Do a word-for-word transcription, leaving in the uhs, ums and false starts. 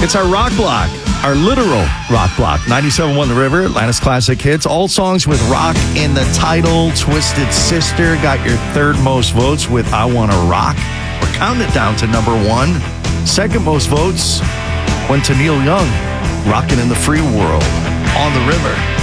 It's our rock block, our literal rock block. ninety-seven point one The River, Atlanta's classic hits. All songs with rock in the title. Twisted Sister got your third most votes with I Wanna Rock. We're counting it down to number one. Second most votes went to Neil Young, Rockin' in the Free World, On the River.